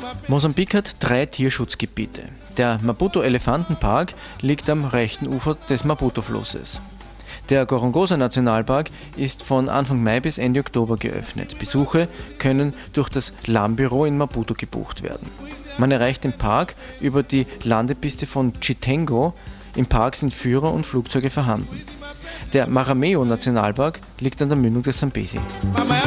Mosambik hat 3 Tierschutzgebiete. Der Maputo-Elefantenpark liegt am rechten Ufer des Maputo-Flusses. Der Gorongosa-Nationalpark ist von Anfang Mai bis Ende Oktober geöffnet. Besuche können durch das LAM-Büro in Maputo gebucht werden. Man erreicht den Park über die Landepiste von Chitengo. Im Park sind Führer und Flugzeuge vorhanden. Der Marameo-Nationalpark liegt an der Mündung des Sambesi.